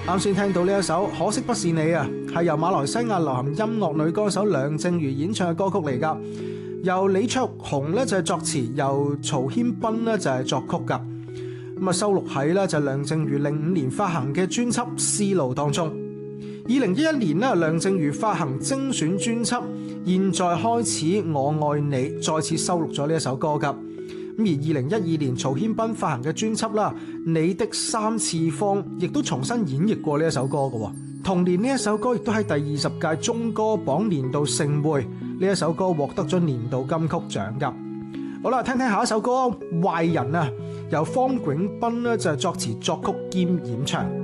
啱先聽到呢一首可惜不是你啊，係由馬來西亞流行音樂女歌手梁靜茹演唱嘅歌曲嚟噶，由李卓雄咧就係作詞，由曹軒斌咧就係作曲噶。咁啊收錄喺咧就係梁靜茹05年發行嘅專輯《絲路》當中。2011年咧梁靜茹發行精選專輯《現在開始我愛你》，再次收錄咗呢一首歌噶。咁而2012年曹軒斌發行嘅專輯啦《你的三次方》亦都重新演繹過呢一首歌嘅。同年呢一首歌亦都喺第20屆中歌榜年度盛會，呢一首歌獲得咗年度金曲獎噶。好啦，聽聽下一首歌《壞人》啊，由方永斌咧就係作詞作曲兼演唱。